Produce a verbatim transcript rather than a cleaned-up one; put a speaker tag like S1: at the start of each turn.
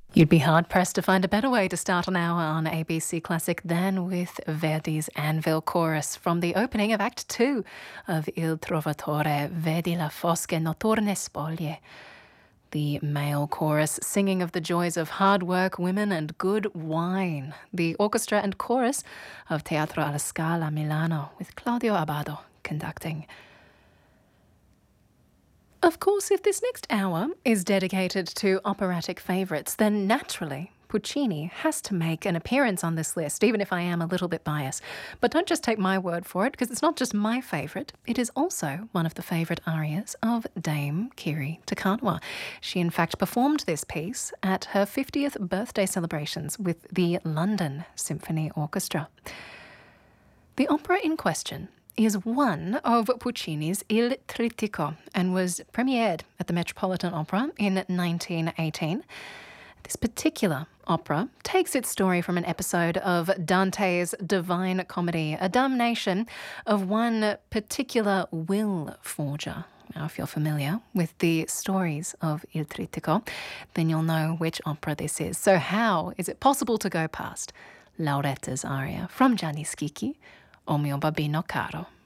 S1: You'd be hard-pressed to find a better way to start an hour on A B C Classic than with Verdi's Anvil Chorus from the opening of Act Two of Il Trovatore, Vedi la fosche notturne spoglie. The male chorus singing of the joys of hard work, women and good wine. The orchestra and chorus of Teatro alla Scala Milano with Claudio Abbado conducting. Of course, if this next hour is dedicated to operatic favourites, then naturally Puccini has to make an appearance on this list, even if I am a little bit biased. But don't just take my word for it, because it's not just my favourite. It is also one of the favourite arias of Dame Kiri Te Kanawa. She, in fact, performed this piece at her fiftieth birthday celebrations with the London Symphony Orchestra. The opera in question is one of Puccini's Il Trittico and was premiered at the Metropolitan Opera in nineteen eighteen. This particular opera takes its story from an episode of Dante's Divine Comedy, a damnation of one particular will forger. Now, if you're familiar with the stories of Il Trittico, then you'll know which opera this is. So how is it possible to go past Lauretta's aria from Gianni Schicchi, O mio babbino caro?